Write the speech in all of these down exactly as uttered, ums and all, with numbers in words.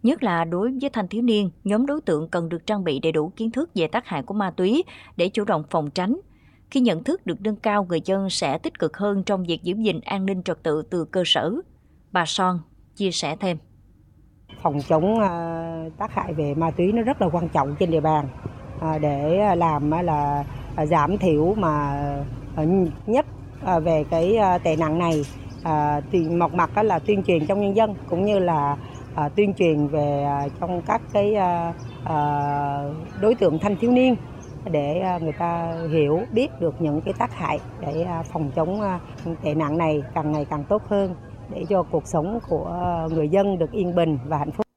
nhất là đối với thanh thiếu niên, nhóm đối tượng cần được trang bị đầy đủ kiến thức về tác hại của ma túy để chủ động phòng tránh. Khi nhận thức được nâng cao, người dân sẽ tích cực hơn trong việc giữ gìn an ninh trật tự từ cơ sở. Bà Son chia sẻ thêm. Phòng chống uh, tác hại về ma túy nó rất là quan trọng trên địa bàn uh, để làm uh, là uh, giảm thiểu mà uh, nhất uh, về cái uh, tệ nạn này. Uh, thì một mặt uh, là tuyên truyền trong nhân dân cũng như là uh, tuyên truyền về uh, trong các cái uh, uh, đối tượng thanh thiếu niên để uh, người ta hiểu biết được những cái tác hại để uh, phòng chống uh, tệ nạn này càng ngày càng tốt hơn, để cho cuộc sống của người dân được yên bình và hạnh phúc.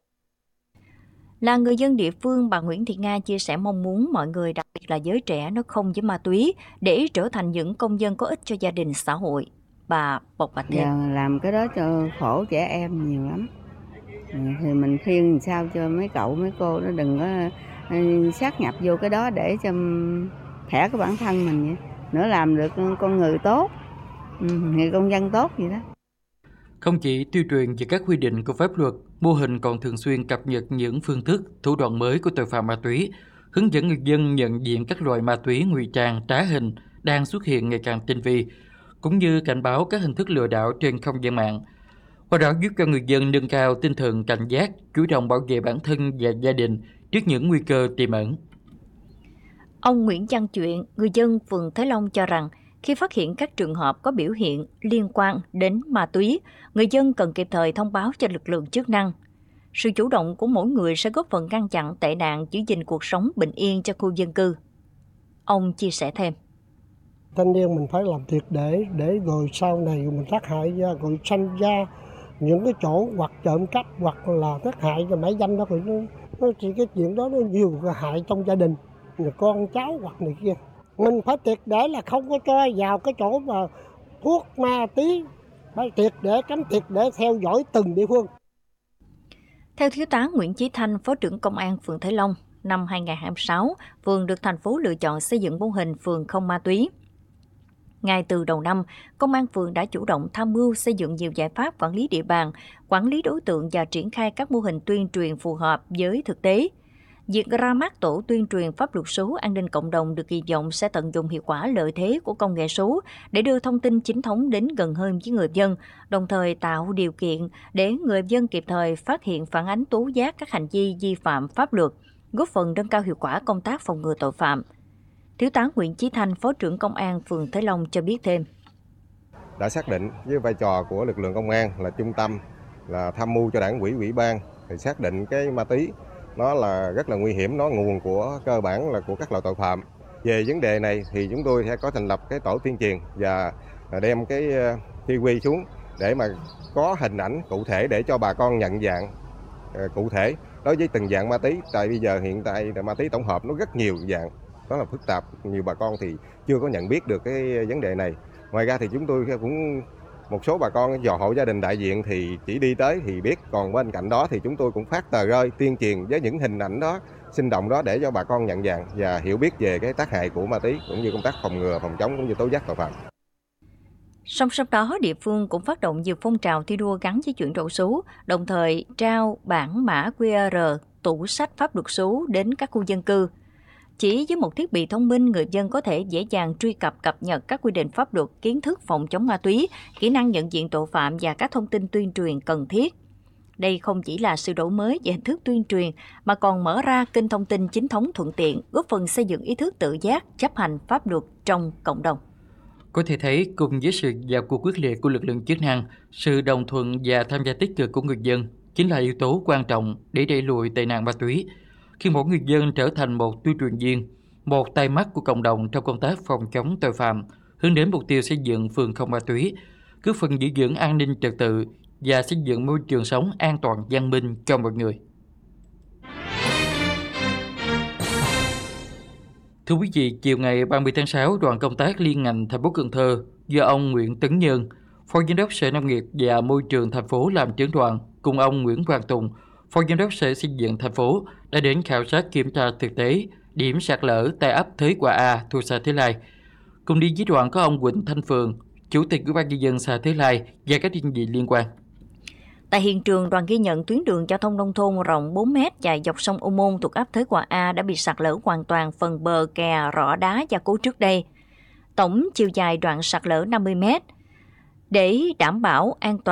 Là người dân địa phương, bà Nguyễn Thị Nga chia sẻ mong muốn mọi người, đặc biệt là giới trẻ, nó không với ma túy để trở thành những công dân có ích cho gia đình, xã hội. Bà bộc bạch thêm. Giờ làm cái đó cho khổ trẻ em nhiều lắm. Thì mình khuyên sao cho mấy cậu, mấy cô nó đừng có sát nhập vô cái đó để cho khỏe cái bản thân mình vậy. Nữa làm được con người tốt, người công dân tốt gì đó. Không chỉ tuyên truyền về các quy định của pháp luật, mô hình còn thường xuyên cập nhật những phương thức, thủ đoạn mới của tội phạm ma túy, hướng dẫn người dân nhận diện các loại ma túy ngụy trang, trá hình đang xuất hiện ngày càng tinh vi, cũng như cảnh báo các hình thức lừa đảo trên không gian mạng. Qua đó giúp cho người dân nâng cao tinh thần cảnh giác, chủ động bảo vệ bản thân và gia đình trước những nguy cơ tiềm ẩn. Ông Nguyễn Văn Chuyện, người dân phường Thới Long cho rằng, khi phát hiện các trường hợp có biểu hiện liên quan đến ma túy, người dân cần kịp thời thông báo cho lực lượng chức năng. Sự chủ động của mỗi người sẽ góp phần ngăn chặn tệ nạn, giữ gìn cuộc sống bình yên cho khu dân cư. Ông chia sẻ thêm. Thanh niên mình phải làm triệt để, để rồi sau này mình tác hại ra, rồi sanh ra những cái chỗ hoặc trộm cắp hoặc là tác hại và mãi dâm đó, rồi nó, nó chỉ cái chuyện đó nó nhiều hại trong gia đình, người con cháu hoặc này kia. Mình phải triệt để là không có cho vào cái chỗ mà thuốc ma túy, phải triệt để cấm triệt để theo dõi từng địa phương. Theo Thiếu tá Nguyễn Chí Thanh, Phó trưởng Công an phường Thới Long, năm hai nghìn không trăm hai mươi sáu, phường được thành phố lựa chọn xây dựng mô hình phường không ma túy. Ngay từ đầu năm, Công an phường đã chủ động tham mưu xây dựng nhiều giải pháp quản lý địa bàn, quản lý đối tượng và triển khai các mô hình tuyên truyền phù hợp với thực tế. Việc ra mắt tổ tuyên truyền pháp luật số an ninh cộng đồng được kỳ vọng sẽ tận dụng hiệu quả lợi thế của công nghệ số để đưa thông tin chính thống đến gần hơn với người dân, đồng thời tạo điều kiện để người dân kịp thời phát hiện, phản ánh, tố giác các hành vi vi phạm pháp luật, góp phần nâng cao hiệu quả công tác phòng ngừa tội phạm. Thiếu tá Nguyễn Chí Thanh, Phó trưởng Công an phường Thới Long cho biết thêm. Đã xác định với vai trò của lực lượng công an là trung tâm, là tham mưu cho đảng ủy, ủy ban, thì xác định cái ma túy nó là rất là nguy hiểm, nó nguồn của cơ bản là của các loại tội phạm. Về vấn đề này thì chúng tôi sẽ có thành lập cái tổ tuyên truyền và đem cái ti vi xuống để mà có hình ảnh cụ thể để cho bà con nhận dạng cụ thể đối với từng dạng ma túy. Tại bây giờ hiện tại ma túy tổng hợp nó rất nhiều dạng, rất là phức tạp, nhiều bà con thì chưa có nhận biết được cái vấn đề này. Ngoài ra thì chúng tôi cũng một số bà con dò hộ gia đình đại diện thì chỉ đi tới thì biết, còn bên cạnh đó thì chúng tôi cũng phát tờ rơi tuyên truyền với những hình ảnh đó, sinh động đó để cho bà con nhận dạng và hiểu biết về cái tác hại của ma túy cũng như công tác phòng ngừa, phòng chống cũng như tố giác tội phạm. Song song đó, địa phương cũng phát động nhiều phong trào thi đua gắn với chuyển đổi số, đồng thời trao bản mã quy rờ, tủ sách pháp luật số đến các khu dân cư. Chỉ với một thiết bị thông minh, người dân có thể dễ dàng truy cập, cập nhật các quy định pháp luật, kiến thức phòng chống ma túy, kỹ năng nhận diện tội phạm và các thông tin tuyên truyền cần thiết. Đây không chỉ là sự đổi mới về hình thức tuyên truyền, mà còn mở ra kênh thông tin chính thống thuận tiện, góp phần xây dựng ý thức tự giác, chấp hành pháp luật trong cộng đồng. Có thể thấy, cùng với sự vào cuộc quyết liệt của lực lượng chức năng, sự đồng thuận và tham gia tích cực của người dân chính là yếu tố quan trọng để đẩy lùi tệ nạn ma túy. Khi mỗi người dân trở thành một tuyên truyền viên, một tay mắt của cộng đồng trong công tác phòng chống tội phạm, hướng đến mục tiêu xây dựng phường không ma túy, góp phần giữ vững an ninh trật tự và xây dựng môi trường sống an toàn, văn minh cho mọi người. Thưa quý vị, chiều ngày ba mươi tháng sáu, đoàn công tác liên ngành thành phố Cần Thơ do ông Nguyễn Tấn Nhân, Phó Giám đốc Sở Nông nghiệp và Môi trường thành phố làm trưởng đoàn, cùng ông Nguyễn Quang Tùng, Phó Giám đốc Sở Xây dựng thành phố đã đến khảo sát kiểm tra thực tế điểm sạt lở tại ấp Thới Quả A, thuộc xã Thới Lai. Cùng đi với đoàn có ông Quỳnh Thanh Phường, Chủ tịch Ủy ban nhân dân xã Thới Lai và các đơn vị liên quan. Tại hiện trường, đoàn ghi nhận tuyến đường giao thông nông thôn rộng bốn mét dài dọc sông Ô Môn thuộc ấp Thới Hòa A đã bị sạt lở hoàn toàn phần bờ kè, rõ đá gia cố trước đây. Tổng chiều dài đoạn sạt lở năm mươi mét. Để đảm bảo an toàn